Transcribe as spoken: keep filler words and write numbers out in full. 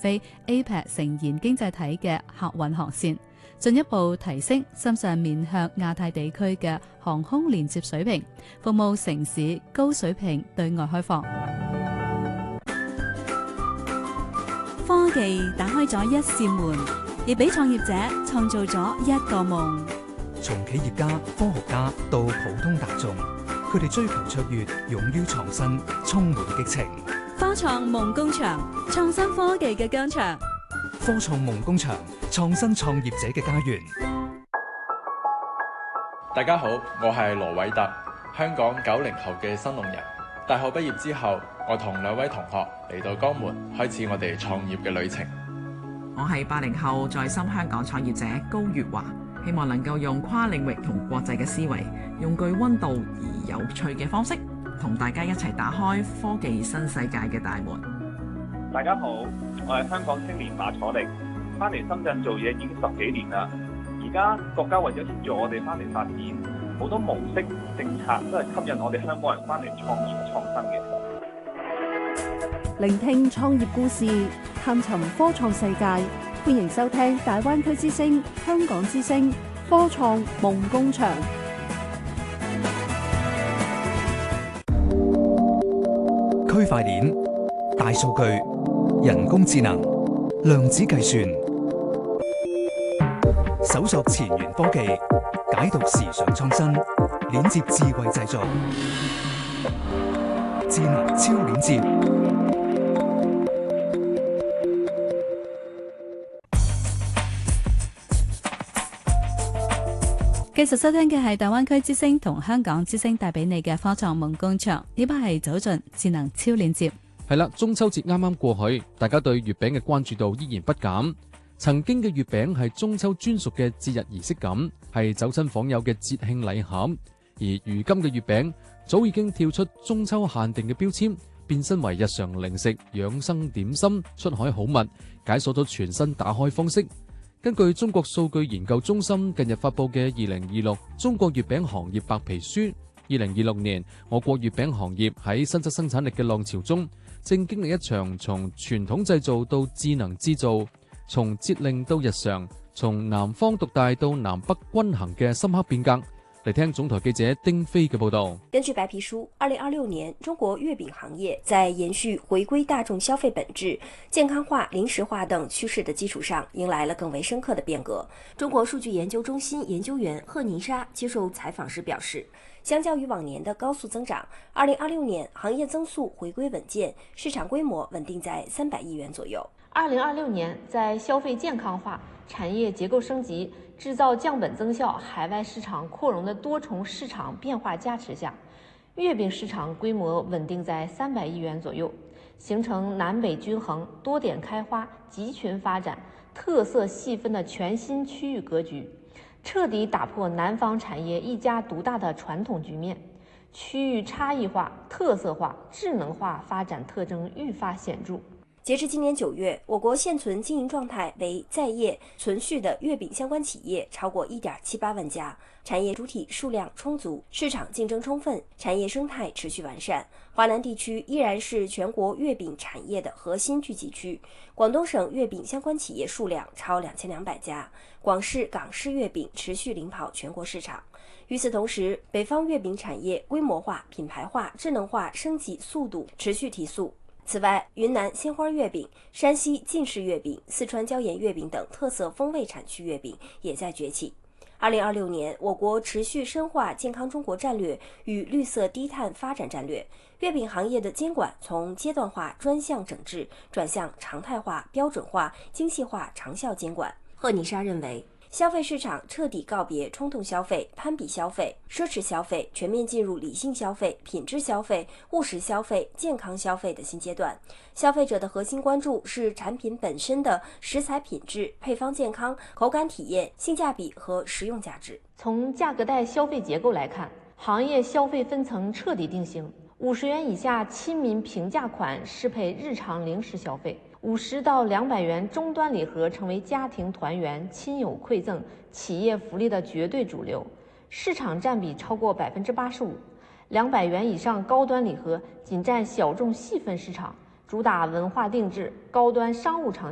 飛 A P E C 成員經濟體嘅客運航線，進一步提升深圳面向亞太地區嘅航空連接水平，服務城市高水平對外開放。 科技打開咗一扇門，亦俾創業者創造咗一個夢。 從企業家、科學家到普通大眾，佢哋追求卓越，勇於創新，充滿激情。 科創夢工場，創新科技嘅疆場。 科創夢工場，創新創業者嘅家園。 大家好，我係羅偉特，香港九零後嘅新龍人。大學畢業之後，我同兩位同學嚟到江門，開始我哋創業嘅旅程。 我係八零後在深香港創業者高月華，希望能夠用跨領域同國際嘅思維，用具溫度而有趣嘅方式，同大家一齊打開科技新世界嘅大門。 大家好，我係香港青年馬楚力，翻嚟深圳做嘢已經十幾年啦。而家國家為咗協助我哋翻嚟發展，好多模式政策都係吸引我哋香港人翻嚟創業創新嘅。 聆聽創業故事，探尋科創世界，歡迎收聽大灣區之聲、香港之聲科創夢工場。 區塊鏈、大數據、人工智能、量子計算，搜索前沿科技，解讀時尚創新，鏈接智慧製造，智能超鏈接。 繼續收聽嘅係大灣區之聲同香港之聲帶俾你嘅科創夢工場，呢班係走進智能超鏈接。 係啦，中秋節啱啱過去，大家對月餅嘅關注度依然不減。曾經嘅月餅係中秋專屬嘅節日儀式感，係走親訪友嘅節慶禮盒。而如今嘅月餅早已經跳出中秋限定嘅標籤，變身為日常零食、養生點心、出海好物，解鎖咗全新打開方式。根據中國數據研究中心近日發佈嘅二零二六中國月餅行業白皮書，二零二六年我國月餅行業喺新質生產力嘅浪潮中，正經歷一場從傳統製造到智能製造，從節令到日常，從南方獨大到南北均衡嘅深刻變革。嚟聽總台記者丁飛嘅報道。 根據白皮書，二零二六年中國月餅行業在延續回歸大眾消費本質、健康化、零食化等趨勢的基礎上，迎來了更為深刻的變革。中國數據研究中心研究員賀寧莎接受採訪時表示，相較於往年的高速增長，二零二六年行業增速回歸穩健，市場規模穩定在三百億元左右。 二零二六年，在消費健康化、產業結構升級、製造降本增效、海外市場擴容的多重市場變化加持下，月餅市場規模穩定在三百億元左右，形成南北均衡、多點開花、集群發展、特色細分的全新區域格局，徹底打破南方產業一家獨大的傳統局面，區域差異化、特色化、智能化發展特徵愈發顯著。 截至今年九月，我國現存經營狀態為在業存續的月餅相關企業超過一點七八萬家，產業主體數量充足，市場競爭充分，產業生態持續完善。華南地區依然是全國月餅產業的核心聚集區，廣東省月餅相關企業數量超兩千兩百家，廣式、港式月餅持續領跑全國市場。與此同時，北方月餅產業規模化、品牌化、智能化升級速度持續提速。此外，雲南鮮花月餅、山西晉氏月餅、四川椒鹽月餅等特色風味產區月餅也在崛起。二零二六年，我國持續深化健康中國戰略與綠色低碳發展戰略，月餅行業的監管從階段化專項整治轉向常態化、標準化、精細化長效監管。賀妮莎認為，消費市場徹底告別衝動消費、攀比消費、奢侈消費，全面進入理性消費、品質消費、務實消費、健康消費的新階段。消費者的核心關注是產品本身的食材品質、配方健康、口感體驗、性價比和實用價值。 從價格帶消費結構來看，行業消費分層徹底定型。五十元以下親民平價款適配日常零食消費，五十到兩百元終端禮盒成為家庭團圓、親友饋贈、企業福利的絕對主流，市場佔比超過百分之八十五。兩百元以上高端禮盒僅佔小眾細分市場，主打文化定制、高端商務場